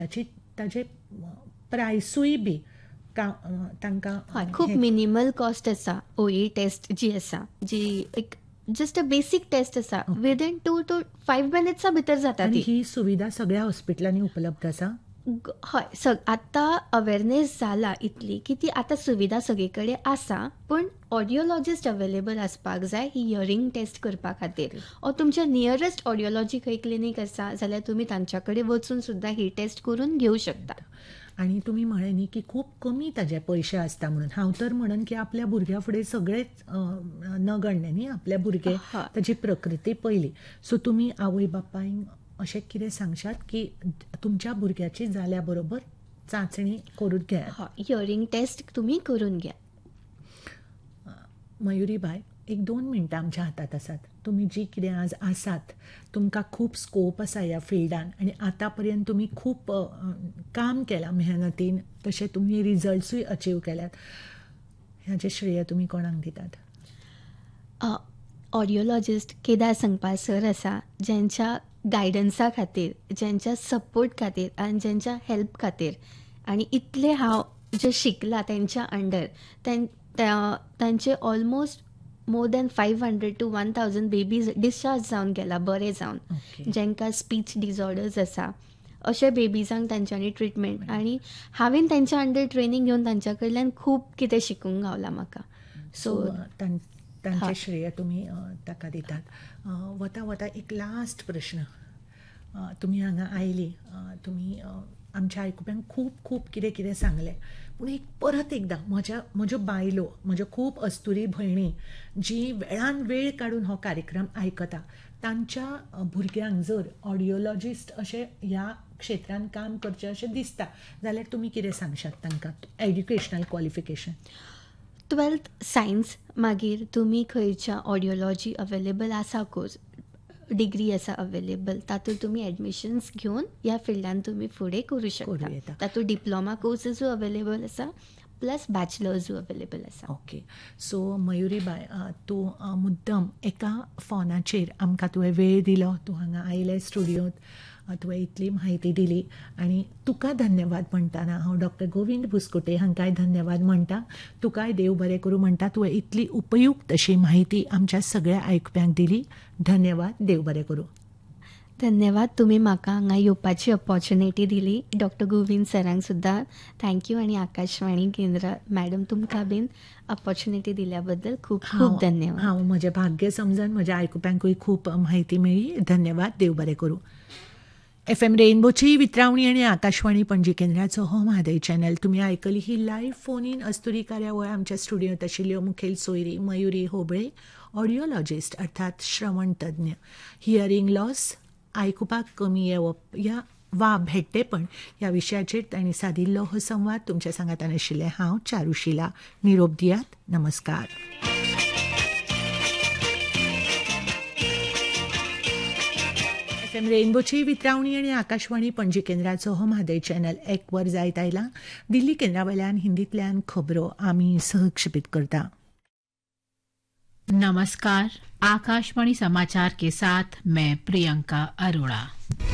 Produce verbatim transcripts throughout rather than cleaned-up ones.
ताची ताजे प्रायसूय बी तांकां हय खूब मिनिमल कॉस्ट आसा. ओई टेस्ट जी आसा जी एक जस्ट अ बेसीक टेस्ट आसा. विदीन टू टू फायव्ह मिनिट्सा भितर जाता आनी ती. ही सुविधा सगळ्या हॉस्पिटलांनी उपलब्ध आसा. ग- हय सग आतां अवेरनेस जाला इतली की ती आतां सुविधा सगळे कडेन आसा. पूण ऑडियोलॉजिस्ट अवेलेबल आसपाक जाय ही हियरींग टेस्ट करपा खातीर. ओ तुमच्या नियरस्ट ऑडियोलॉजी खंय क्लिनीक आसा जाल्यार तुमी तांच्या कडेन वचून सुद्दां ही टेस्ट करून घेवं शकता. आनी तुमी म्हळें न्ही की खूब कमी ताजे पयशे आसता म्हणून. हांव तर म्हणन की आपल्या भुरग्या फुडें सगळेच नगण्य न्ही. आपल्या भुरगे हय. ताची प्रकृती पयली. सो तुमी आवय बापायक अशें कितें सांगशात की तुमच्या भुरग्याची जाल्या बरोबर चांचणी करून घेयात. हय हियरींग टेस्ट तुमी करून घ्या. मयुरी बाय, एक दोन मिनटां आमच्या हातात आसात. तुमी जी कितें आज आसात, तुमकां खूब स्कोप आसा ह्या फिल्डान आनी आतां पर्यंत तुमी खूब अ, काम केलां मेहनतीन. तशें तुमी रिजल्ट्सूय अचीव केल्यात. ह्याचें श्रेय तुमी कोणाक दितात? ऑडियोलॉजिस्ट केदार संगपाल सर आसा जेंच्या गायडन्सा खातीर, जेंच्या सपोर्ट खातीर आनी जेंच्या हेल्प खातीर आनी इतले हांव जे शिकला तेंच्या अंडर तांचे almost more than five hundred to one thousand babies discharge जावन गेला बरे जावन. ओके. जेंकां स्पीच डिसऑर्डर्स आसा अशे बेबीजांक तांच्यांनी ट्रिटमेंट आनी हांवें तेंच्या अंडर ट्रेनींग घेवन तांच्या कडल्यान खूब कितें शिकूंक गावलां म्हाका. सो सो तां- तांचें हय. श्रेय तुमी अ, ताका दितात. अ, वता वता एक लास्ट प्रश्न. अ, तुमी हांगा आयली, अ, तुमी अ, आमच्या आयकुप्यांक खूब खूब कितें कितें सांगलें. पूण एक परत एकदां म्हज्या म्हज्यो बायलो, म्हज्यो खूब अस्तुरी भयणी जी वेळान वेळ काडून हो कार्यक्रम आयकता, तांच्या अ, भुरग्यांक जर ऑडियोलॉजिस्ट अशें ह्या क्षेत्रांत काम करचें अशें दिसता जाल्यार तुमी कितें सांगशात तांकां एड्युकेशनल क्वॉलिफिकेशन? ट्वेल्थ सायन्स मागीर तुमी खंयच्या ऑडियोलॉजी अवेलेबल आसा कोर्स डिग्री आसा अवेलेबल तातूंत तुमी एडमिशन्स घेवन ह्या फिल्डान तुमी फुडें करूं करूं शकता. येता. तातूंत डिप्लोमा कोर्सीसूय अवेलेबल आसा प्लस बॅचलर्सूय अवेलेबल आसा. ओके. सो मयुरी बाय, अ, तूं अ, मुद्दम एका फोनाचेर आमकां तुवें वेळ दिलो, तूं हांगा आयलें स्टुडियोंत, अ, तुवें इतली म्हायती दिली आनी तुका धन्यवाद म्हणटाना हांव डॉक्टर गोविंद भुस्कुटे हांकांय धन्यवाद म्हणटा. तुकाय देव बरें करूं म्हणटा. तुवें इतली उपयुक्त अशी म्हायती आमच्या सगळ्या आयकप्यांक दिली. धन्यवाद. देव बरें करूं. धन्यवाद. तुमी म्हाका हांगा येवपाची ऑपॉर्च्युनिटी दिली. डॉक्टर गोविंद सरांक सुद्दां थँक्यू आनी आकाशवाणी केंद्र मॅडम तुमकां बीन ऑपॉर्च्युनिटी दिल्या बद्दल खूब खूब धन्यवाद. हांव म्हजें भाग्य समजन म्हज्या आयकुप्यांकूय खूब म्हायती मेळ्ळी. धन्यवाद. देव बरें करूं. एफ एम रेनबोची वितरावणी आनी आकाशवाणी पणजी केंद्राचो हो म्हादय चॅनल. तुमी आयकली ही लायव्ह फोन इन अस्तुरी कार्यावळ. आमच्या स्टुडियोंत आशिल्ल्यो मुखेल सोयरी मयुरी होबळे, ऑडियोलॉजिस्ट अर्थात श्रवण तज्ञ, हियरींग लॉस आयकुपाक कमी येवप ह्या वा भेट्टेपण ह्या विशयाचेर तांणी सादिल्लो हो संवाद तुमच्या सांगातान आशिल्लें हांव चारुशिला. निरोप दियात. नमस्कार. एफ एम रेनबोची वितरावणी आनी आकाशवाणी पणजी केंद्राचो हो म्हादय चॅनल एक वर जायत आयला. दिल्ली केंद्रा वयल्यान हिंदींतल्यान खबरो आमी सहक्षेपीत करता. नमस्कार, आकाशवाणी समाचार के साथ मैं प्रियंका अरोड़ा।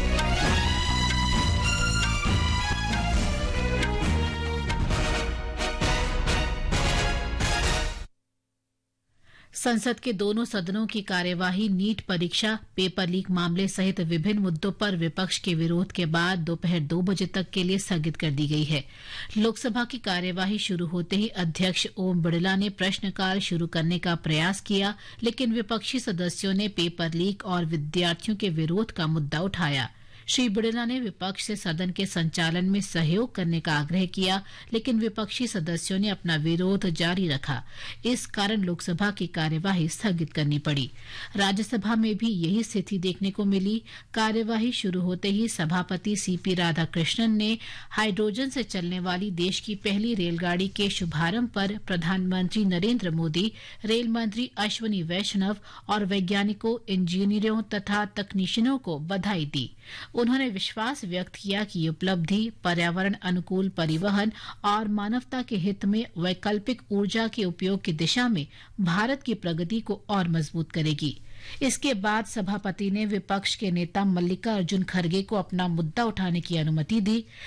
संसद के दोनों सदनों की कार्यवाही नीट परीक्षा, पेपर लीक मामले सहित विभिन्न मुद्दों पर विपक्ष के विरोध के बाद दोपहर दो बजे तक के लिए स्थगित कर दी गई है। लोकसभा की कार्यवाही शुरू होते ही अध्यक्ष ओम बिड़ला ने प्रश्नकाल शुरू करने का प्रयास किया, लेकिन विपक्षी सदस्यों ने पेपर लीक और विद्यार्थियों के विरोध का मुद्दा उठाया। श्री बिड़ला ने विपक्ष से सदन के संचालन में सहयोग करने का आग्रह किया, लेकिन विपक्षी सदस्यों ने अपना विरोध जारी रखा। इस कारण लोकसभा की कार्यवाही स्थगित करनी पड़ी। राज्यसभा में भी यही स्थिति देखने को मिली। कार्यवाही शुरू होते ही सभापति सीपी राधाकृष्णन ने हाइड्रोजन से चलने वाली देश की पहली रेलगाड़ी के शुभारंभ पर प्रधानमंत्री नरेंद्र मोदी, रेल मंत्री अश्वनी वैष्णव और वैज्ञानिकों, इंजीनियरों तथा तकनीशियनों को बधाई दी। उन्होंने विश्वास व्यक्त किया कि ये उपलब्धि पर्यावरण अनुकूल परिवहन और मानवता के हित में वैकल्पिक ऊर्जा के उपयोग की दिशा में भारत की प्रगति को और मजबूत करेगी। इसके बाद सभापति ने विपक्ष के नेता मल्लिकार्जुन खड़गे को अपना मुद्दा उठाने की अनुमति दी,